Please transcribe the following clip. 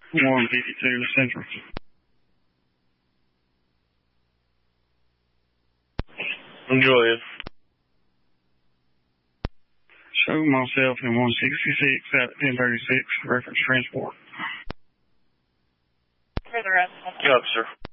152 Central. Go ahead. Show myself in 166 at 1036, reference transport. For the rest. Yep, sir.